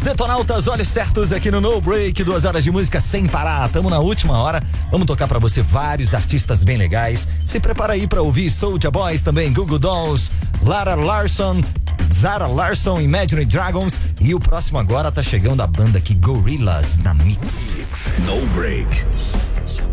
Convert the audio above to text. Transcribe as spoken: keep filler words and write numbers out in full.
detonautas, olhos certos aqui no No Break, duas horas de música sem parar. Tamo na última hora, vamos tocar pra você vários artistas bem legais. Se prepara aí pra ouvir Soulja Boys, também Google Dolls, Lara Larson, Zara Larson, Imagine Dragons, e o próximo agora tá chegando a banda aqui, Gorillaz, na Mix. No Break.